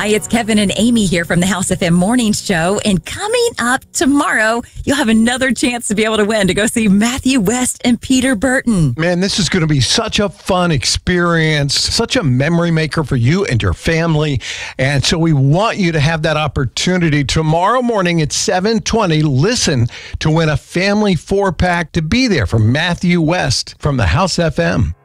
Hi, it's Kevin and Amy here from the House FM Morning Show. And coming up tomorrow, you'll have another chance to be able to win to go see Matthew West and Peter Burton. Man, this is going to be such a fun experience, such a memory maker for you and your family. And so we want you to have that opportunity tomorrow morning at 7:20. Listen to win a family 4-pack to be there for Matthew West from the House FM.